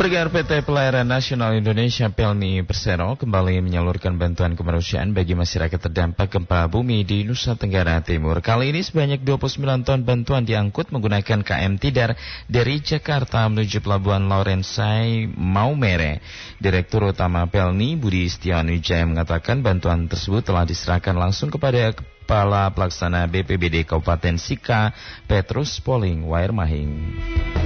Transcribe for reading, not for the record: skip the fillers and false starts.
Pergerakan PT Pelayaran Nasional Indonesia Pelni Persero kembali menyalurkan bantuan kemanusiaan bagi masyarakat terdampak gempa bumi di Nusa Tenggara Timur. Kali ini sebanyak 29 ton bantuan diangkut menggunakan KM Tidar dari Jakarta menuju Pelabuhan Lorensai Maumere. Direktur Utama Pelni Budi Setiawan Wijaya mengatakan bantuan tersebut telah diserahkan langsung kepada Kepala Pelaksana BPBD Kabupaten Sika Petrus Poling Wairmahing.